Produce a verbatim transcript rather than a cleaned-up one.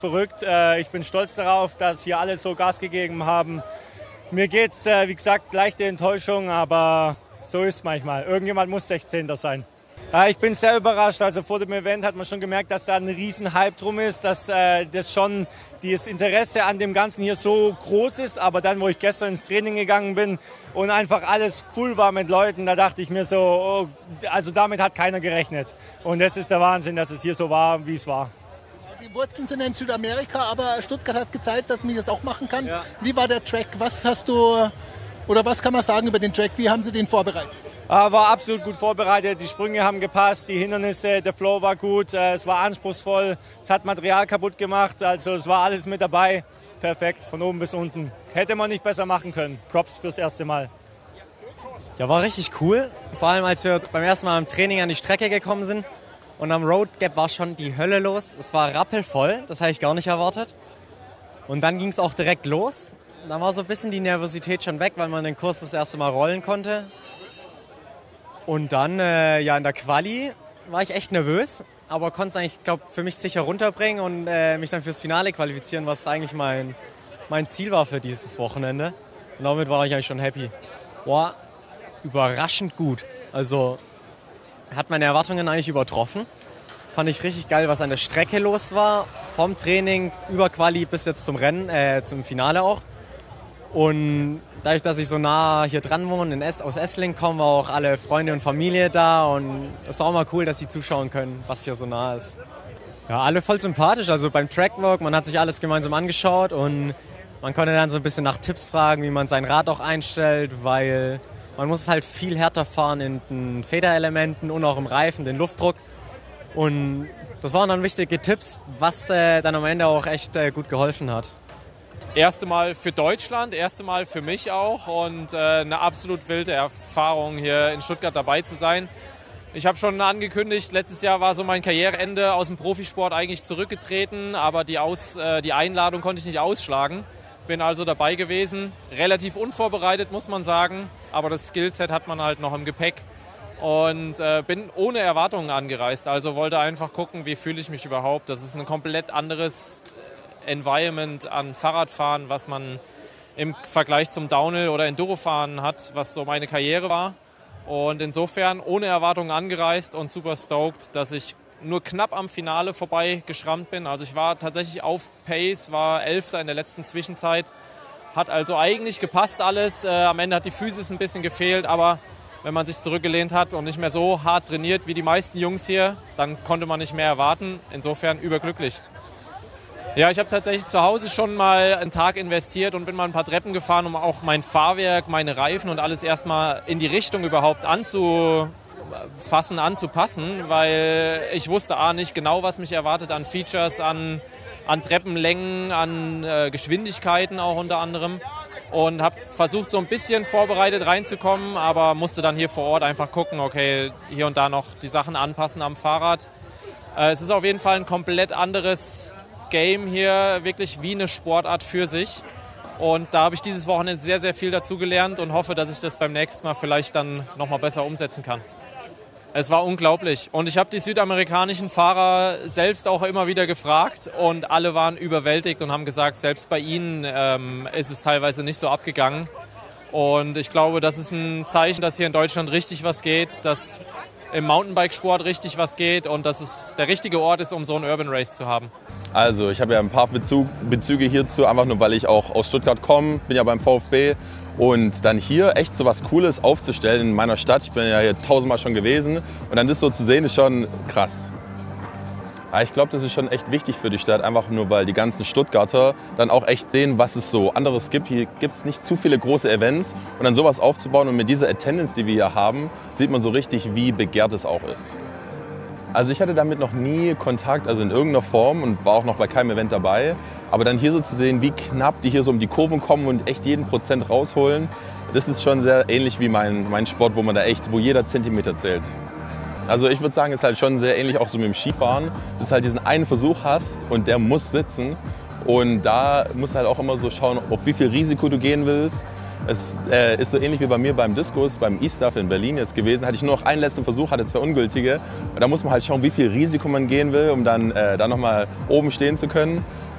Verrückt. Ich bin stolz darauf, dass hier alle so Gas gegeben haben. Mir geht's, wie gesagt, leichte Enttäuschung, aber so ist es manchmal. Irgendjemand muss sechzehnter sein. Ich bin sehr überrascht. Also vor dem Event hat man schon gemerkt, dass da ein riesen Hype drum ist, dass äh, das schon das Interesse an dem Ganzen hier so groß ist. Aber dann, wo ich gestern ins Training gegangen bin und einfach alles voll war mit Leuten, da dachte ich mir so, oh, also damit hat keiner gerechnet. Und das ist der Wahnsinn, dass es hier so war, wie es war. Die Wurzeln sind in Südamerika, aber Stuttgart hat gezeigt, dass man das auch machen kann. Ja. Wie war der Track? Was hast du, oder was kann man sagen über den Track? Wie haben Sie den vorbereitet? War absolut gut vorbereitet. Die Sprünge haben gepasst, die Hindernisse, der Flow war gut, es war anspruchsvoll, es hat Material kaputt gemacht, also es war alles mit dabei. Perfekt, von oben bis unten. Hätte man nicht besser machen können. Props fürs erste Mal. Ja, war richtig cool. Vor allem, als wir beim ersten Mal im Training an die Strecke gekommen sind. Und am Road Gap war schon die Hölle los. Es war rappelvoll, das habe ich gar nicht erwartet. Und dann ging es auch direkt los. Da war so ein bisschen die Nervosität schon weg, weil man den Kurs das erste Mal rollen konnte. Und dann, äh, ja, in der Quali war ich echt nervös, aber konnte es eigentlich, glaube für mich sicher runterbringen und äh, mich dann fürs Finale qualifizieren, was eigentlich mein, mein Ziel war für dieses Wochenende. Und damit war ich eigentlich schon happy. War überraschend gut. Also hat meine Erwartungen eigentlich übertroffen. Fand ich richtig geil, was an der Strecke los war. Vom Training über Quali bis jetzt zum Rennen, äh, zum Finale auch. Und dadurch, dass ich so nah hier dran wohne, in es, aus Essling kommen, war auch alle Freunde und Familie da. Und es war auch mal cool, dass sie zuschauen können, was hier so nah ist. Ja, alle voll sympathisch. Also beim Trackwork, man hat sich alles gemeinsam angeschaut und man konnte dann so ein bisschen nach Tipps fragen, wie man sein Rad auch einstellt, weil man muss halt viel härter fahren in den Federelementen und auch im Reifen, den Luftdruck. Und das waren dann wichtige Tipps, was äh, dann am Ende auch echt äh, gut geholfen hat. Erste Mal für Deutschland, erste Mal für mich auch und äh, eine absolut wilde Erfahrung, hier in Stuttgart dabei zu sein. Ich habe schon angekündigt, letztes Jahr war so mein Karriereende aus dem Profisport eigentlich zurückgetreten, aber die, Aus, äh, die Einladung konnte ich nicht ausschlagen. Bin also dabei gewesen, relativ unvorbereitet, muss man sagen, aber das Skillset hat man halt noch im Gepäck und äh, bin ohne Erwartungen angereist, also wollte einfach gucken, wie fühle ich mich überhaupt. Das ist ein komplett anderes Environment an Fahrradfahren, was man im Vergleich zum Downhill- oder Endurofahren hat, was so meine Karriere war. Und insofern ohne Erwartungen angereist und super stoked, dass ich nur knapp am Finale vorbei geschrammt bin. Also ich war tatsächlich auf Pace, war Elfter in der letzten Zwischenzeit. Hat also eigentlich gepasst alles. Äh, am Ende hat die Physis ein bisschen gefehlt, aber wenn man sich zurückgelehnt hat und nicht mehr so hart trainiert wie die meisten Jungs hier, dann konnte man nicht mehr erwarten. Insofern überglücklich. Ja, ich habe tatsächlich zu Hause schon mal einen Tag investiert und bin mal ein paar Treppen gefahren, um auch mein Fahrwerk, meine Reifen und alles erstmal in die Richtung überhaupt anzufassen, anzupassen, weil ich wusste A, nicht genau, was mich erwartet an Features, an, an Treppenlängen, an äh, Geschwindigkeiten auch unter anderem und habe versucht, so ein bisschen vorbereitet reinzukommen, aber musste dann hier vor Ort einfach gucken, okay, hier und da noch die Sachen anpassen am Fahrrad. Äh, es ist auf jeden Fall ein komplett anderes Game hier, wirklich wie eine Sportart für sich. Und da habe ich dieses Wochenende sehr, sehr viel dazu gelernt und hoffe, dass ich das beim nächsten Mal vielleicht dann nochmal besser umsetzen kann. Es war unglaublich. Und ich habe die südamerikanischen Fahrer selbst auch immer wieder gefragt und alle waren überwältigt und haben gesagt, selbst bei ihnen ähm, ist es teilweise nicht so abgegangen. Und ich glaube, das ist ein Zeichen, dass hier in Deutschland richtig was geht, dass im Mountainbikesport richtig was geht und dass es der richtige Ort ist, um so ein Urban Race zu haben. Also ich habe ja ein paar Bezug, Bezüge hierzu, einfach nur weil ich auch aus Stuttgart komme, bin ja beim VfB und dann hier echt so was Cooles aufzustellen in meiner Stadt. Ich bin ja hier tausendmal schon gewesen und dann das so zu sehen ist schon krass. Ja, ich glaube, das ist schon echt wichtig für die Stadt, einfach nur weil die ganzen Stuttgarter dann auch echt sehen, was es so anderes gibt. Hier gibt es nicht zu viele große Events und dann sowas aufzubauen und mit dieser Attendance, die wir hier haben, sieht man so richtig, wie begehrt es auch ist. Also ich hatte damit noch nie Kontakt, also in irgendeiner Form und war auch noch bei keinem Event dabei. Aber dann hier so zu sehen, wie knapp die hier so um die Kurven kommen und echt jeden Prozent rausholen, das ist schon sehr ähnlich wie mein, mein Sport, wo man da echt, wo jeder Zentimeter zählt. Also ich würde sagen, es ist halt schon sehr ähnlich auch so mit dem Skifahren, dass du halt diesen einen Versuch hast und der muss sitzen. Und da musst du halt auch immer so schauen, auf wie viel Risiko du gehen willst. Es äh, ist so ähnlich wie bei mir beim Diskus, beim E-Stuff in Berlin jetzt gewesen. Hatte ich nur noch einen letzten Versuch, hatte zwei ungültige. Und da muss man halt schauen, wie viel Risiko man gehen will, um dann äh, da nochmal oben stehen zu können.